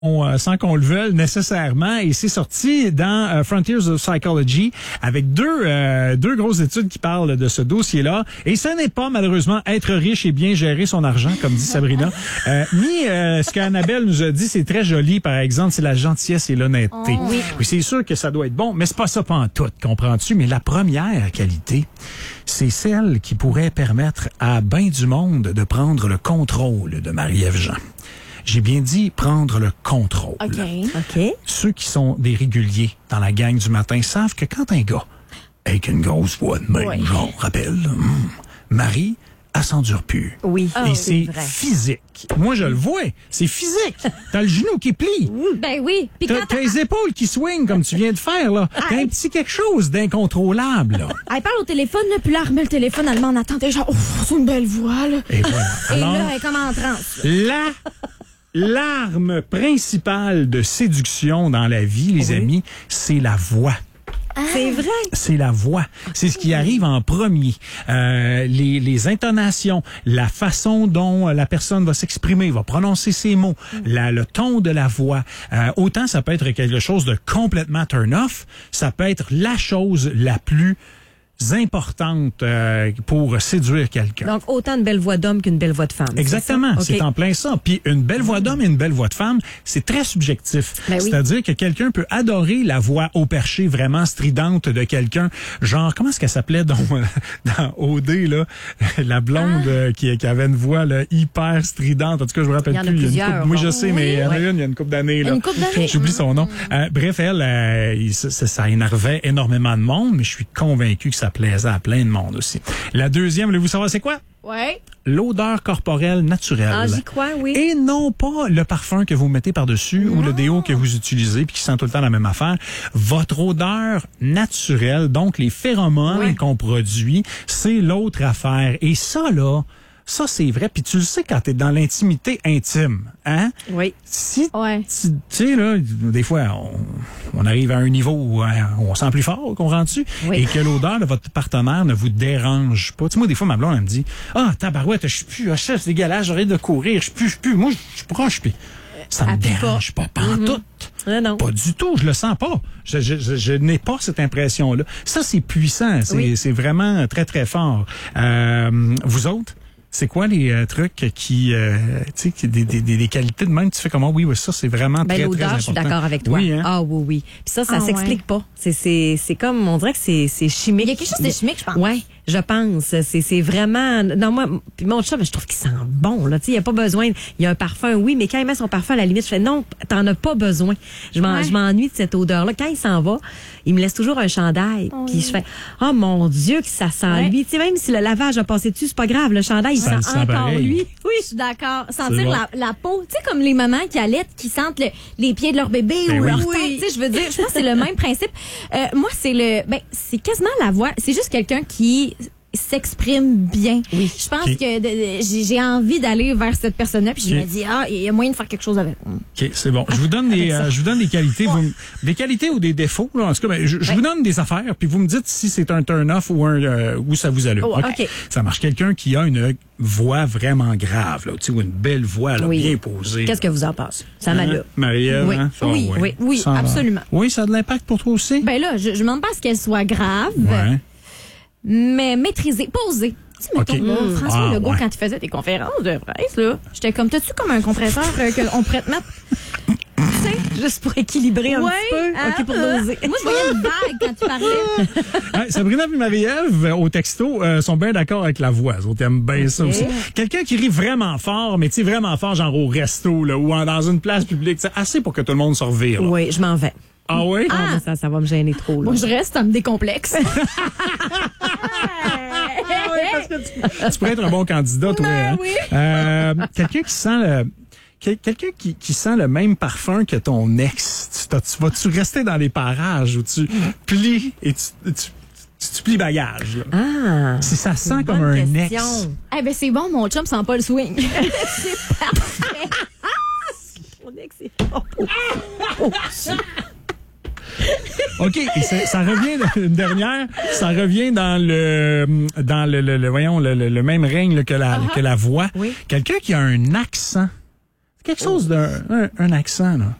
sans qu'on le veuille nécessairement, et c'est sorti dans Frontiers of Psychology avec deux grosses études qui parlent de ce dossier-là. Et ce n'est pas malheureusement être riche et bien gérer son argent, comme dit Sabrina, ni ce qu'Annabelle nous a dit, c'est très joli, par exemple, c'est la gentillesse et l'honnêteté. Oh, oui. Oui, c'est sûr que ça doit être bon, mais c'est pas ça pantoute, comprends-tu? Mais la première qualité, c'est celle qui pourrait permettre à ben du monde de prendre le contrôle de Marie-Ève Jean. J'ai bien dit prendre le contrôle. OK. Ceux qui sont des réguliers dans la gang du matin savent que quand un gars, avec une grosse voix de même, genre, rappelle, Marie, elle s'endure plus. Oui. Et c'est physique. Moi, je le vois. C'est physique. T'as le genou qui plie. Ben oui. Puis T'as les épaules qui swingent comme tu viens de faire, là. T'as un petit quelque chose d'incontrôlable, là. elle parle au téléphone, là, puis là, elle remet le téléphone, elle demande, attends, genre, oh, c'est une belle voix, là. Et voilà. Et Alors, là, elle est comme en transe. l'arme principale de séduction dans la vie, les amis, c'est la voix. C'est vrai. C'est la voix. C'est ce qui arrive en premier. Les intonations, la façon dont la personne va s'exprimer, va prononcer ses mots, le ton de la voix. Autant ça peut être quelque chose de complètement turn-off, ça peut être la chose la plus importante pour séduire quelqu'un. Donc, autant une belle voix d'homme qu'une belle voix de femme. Exactement, c'est c'est en plein ça. Puis une belle voix d'homme et une belle voix de femme, c'est très subjectif. Ben oui. C'est-à-dire que quelqu'un peut adorer la voix au perché vraiment stridente de quelqu'un. Genre, comment est-ce qu'elle s'appelait dans OD, là, la blonde qui avait une voix là, hyper stridente. En tout cas, je me rappelle Il y en a plus. plusieurs. Oui, je sais, mais il y en a une, il y a une couple d'années. Là. Une couple d'années? J'oublie son nom. Bref, elle, ça énervait énormément de monde, mais je suis convaincu que ça plaisait à plein de monde aussi. La deuxième, voulez-vous savoir c'est quoi? Ouais. L'odeur corporelle naturelle. Ah, j'y crois, oui. Et non pas le parfum que vous mettez par-dessus ou le déo que vous utilisez puis qui sent tout le temps la même affaire. Votre odeur naturelle, donc les phéromones qu'on produit, c'est l'autre affaire. Et ça, là, ça, c'est vrai. Puis tu le sais quand t'es dans l'intimité intime, hein? Oui. Si, Ouais. tu sais, là, des fois, on arrive à un niveau où on sent plus fort, comprends-tu? Oui. Et que l'odeur de votre partenaire ne vous dérange pas. Tu sais, moi, des fois, ma blonde, elle me dit, tabarouette, je suis plus, chef, c'est dégueulasse, j'arrête de courir, je suis plus. Moi, je suis proche, puis ça me dérange pas pantoute. Non. Pas du tout, je le sens pas. Je n'ai pas cette impression-là. Ça, c'est puissant, c'est vraiment très, très fort. Vous autres? C'est quoi les trucs qui, tu sais, des qualités de même, tu fais comment? Oui, ça, c'est vraiment très, très important. L'odeur, je suis d'accord avec toi. Oui, hein? Ah oui. Puis ça s'explique pas. C'est comme, on dirait que c'est chimique. Il y a quelque chose de chimique, je pense. Ouais, je pense. C'est vraiment, non, moi, puis mon chum, je trouve qu'il sent bon, là. Tu sais, il y a pas besoin, il y a un parfum, oui, mais quand il met son parfum, à la limite, je fais non, t'en as pas besoin. Je m'ennuie de cette odeur-là. Quand il s'en va, il me laisse toujours un chandail. Puis je fais, oh mon Dieu, que ça sent lui. Tu sais, même si le lavage a passé dessus, c'est pas grave. Le chandail, il Ça sent sent encore pareil. lui. Oui, je suis d'accord. Sentir bon. la peau, tu sais, comme les mamans qui allaitent, qui sentent les pieds de leur bébé Ben ou oui. leur tête, tu sais, je veux dire, je pense que c'est le même principe. Moi, c'est quasiment la voix. C'est juste quelqu'un qui s'exprime bien. Oui. Je pense que j'ai envie d'aller vers cette personne-là, puis je me dis, il y a moyen de faire quelque chose avec. OK, c'est bon. Je vous donne des qualités. Des qualités ou des défauts, là. En tout cas, je vous donne des affaires, puis vous me dites si c'est un turn-off ou où ça vous allume. Oh, OK. Ça marche. Quelqu'un qui a une voix vraiment grave, là, tu sais, ou une belle voix, là, bien posée. Qu'est-ce que vous en pensez? Ça m'allume. Marie-Ève, Oui. hein? Ça, Oui, Ça, absolument. Oui, ça a de l'impact pour toi aussi? Ben là, je demande pas à ce qu'elle soit grave, Ouais. mais maîtrisée, posée. Tu sais, mettons, OK. là, François Legault, ouais. quand il faisait des conférences de presse, là, j'étais comme, t'as-tu comme un compresseur qu'on pourrait te mettre? Juste pour équilibrer un petit peu. OK, pour doser. Moi, je voyais une vague quand tu parlais. Sabrina et Marie-Ève, au texto, sont bien d'accord avec la voix. Ils autres aiment bien ça aussi. Quelqu'un qui rit vraiment fort, mais tu sais, vraiment fort, genre au resto, là, ou dans une place publique, c'est assez pour que tout le monde se revire. Là. Oui, je m'en vais. Ah oui? Ah, ça va me gêner trop. Là. Moi, je reste, ça me décomplexe. Parce que tu pourrais être un bon candidat, toi. Ben Hein? oui. Quelqu'un qui sent quelqu'un qui sent le même parfum que ton ex. Tu vas-tu rester dans les parages où tu plies et tu plies bagage? Là? Ah. Si ça sent comme bonne un question. ex. Eh ben, c'est bon, mon chum sent pas le swing. C'est parfait. Mon ex, c'est bon. OK, et ça revient une dernière, ça revient dans le voyons le même règne là, que la voix. Oui. Quelqu'un qui a un accent. quelque chose d'un un accent, là.